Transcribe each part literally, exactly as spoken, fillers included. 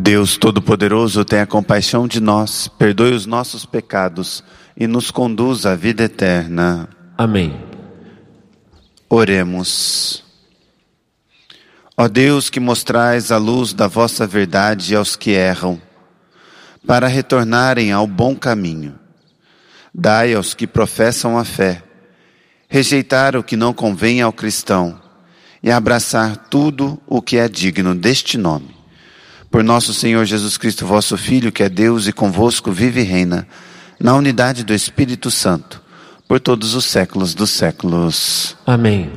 Deus Todo-Poderoso, tenha compaixão de nós, perdoe os nossos pecados e nos conduza à vida eterna. Amém. Oremos. Ó Deus, que mostrais a luz da vossa verdade aos que erram, para retornarem ao bom caminho, dai aos que professam a fé, rejeitar o que não convém ao cristão e abraçar tudo o que é digno deste nome. Por nosso Senhor Jesus Cristo, vosso Filho, que é Deus e convosco vive e reina, na unidade do Espírito Santo, por todos os séculos dos séculos. Amém.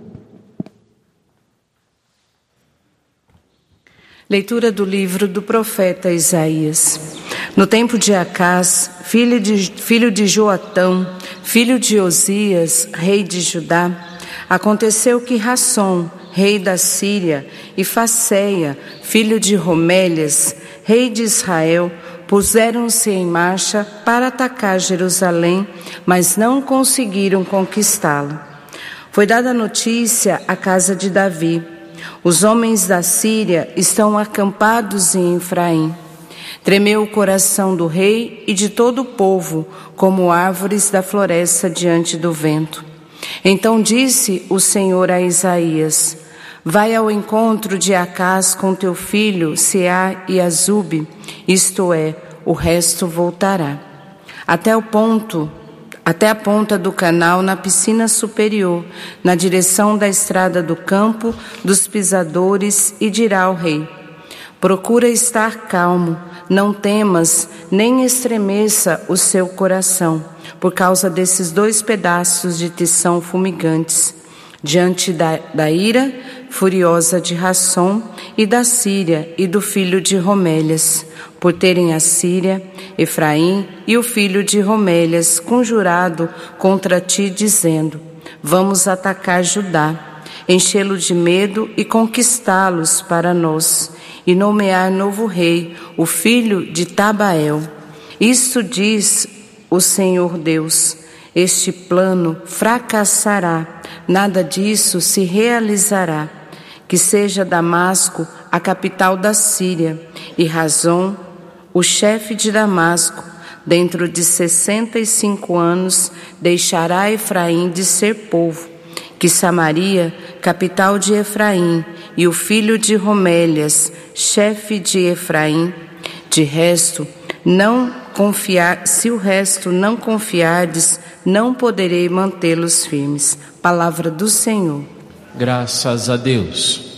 Leitura do livro do profeta Isaías. No tempo de Acás, filho de, filho de Joatão, filho de Osias, rei de Judá, aconteceu que Rassom, rei da Síria, e Faceia, filho de Romélias, rei de Israel, puseram-se em marcha para atacar Jerusalém, mas não conseguiram conquistá-la. Foi dada notícia à casa de Davi: os homens da Síria estão acampados em Efraim. Tremeu o coração do rei e de todo o povo, como árvores da floresta diante do vento. Então disse o Senhor a Isaías: vai ao encontro de Acás com teu filho Seá e Azube, isto é, o resto voltará. Até o ponto, até a ponta do canal na piscina superior, na direção da estrada do campo dos pisadores, e dirá ao rei: procura estar calmo, não temas, nem estremeça o seu coração, por causa desses dois pedaços de tição fumigantes, diante da, da ira furiosa de Rassom e da Síria e do filho de Romélias, por terem a Síria, Efraim e o filho de Romélias conjurado contra ti, dizendo: vamos atacar Judá, enchê-lo de medo e conquistá-los para nós, e nomear novo rei, o filho de Tabael. Isto diz o Senhor Deus: este plano fracassará, nada disso se realizará. Que seja Damasco a capital da Síria, e Razom, o chefe de Damasco, dentro de sessenta e cinco anos, deixará Efraim de ser povo. Que Samaria, capital de Efraim, e o filho de Romélias, chefe de Efraim, de resto, não confiar, se o resto não confiardes, não poderei mantê-los firmes. Palavra do Senhor. Graças a Deus.